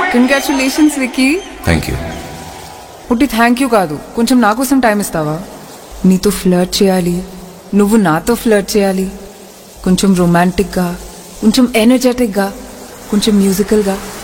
Congratulations wiki. Thank you. పుట్టి thank you కాదు, కొంచెం నా కోసం టైం ఇస్తావా? నీతో ఫ్లర్ట్ చేయాలి, నువ్వు నాతో ఫ్లర్ట్ చేయాలి. కొంచెం రొమాంటిక్గా, కొంచెం ఎనర్జెటిక్గా, కొంచెం మ్యూజికల్గా.